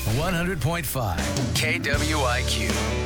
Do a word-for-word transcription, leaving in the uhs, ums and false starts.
one hundred point five K W I Q.